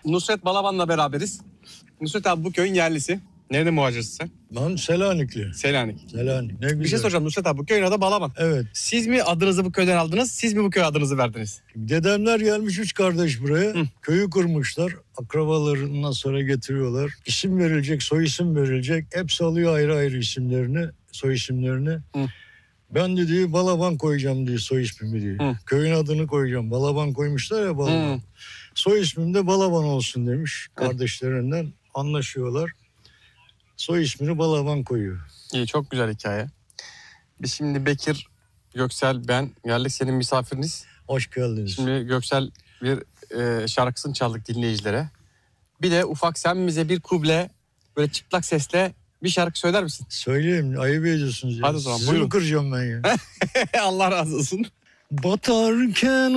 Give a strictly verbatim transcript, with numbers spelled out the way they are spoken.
Nusret Balaban'la beraberiz. Nusret abi bu köyün yerlisi. Nerede muhacirsin sen? Ben Selanikli. Selanik. Selanik. Ne güzel. Bir şey soracağım Nusret abi, bu köyün adı Balaban. Evet. Siz mi adınızı bu köyden aldınız, siz mi bu köye adınızı verdiniz? Dedemler gelmiş üç kardeş buraya. Hı. Köyü kurmuşlar. Akrabalarından sonra getiriyorlar. İsim verilecek, soy isim verilecek. Hepsi alıyor ayrı ayrı isimlerini, soy isimlerini. Hı. Ben de diyor Balaban koyacağım diye soy ismimi diyor. Hı. Köyün adını koyacağım. Balaban koymuşlar ya Balaban. Hı. Soy ismim de Balaban olsun demiş. Kardeşlerinden anlaşıyorlar. Soy ismini Balaban koyuyor. İyi, çok güzel hikaye. Biz şimdi Bekir, Göksel, ben geldik senin misafiriniz. Hoş geldiniz. Şimdi Göksel bir e, şarkısını çaldık dinleyicilere. Bir de ufak sen bize bir kuble böyle çıplak sesle bir şarkı söyler misin? Söyleyeyim, ayıp ediyorsunuz ya. Hadi o zaman, Sizi buyurun. mi kıracağım ben ya? Allah razı olsun. Batarken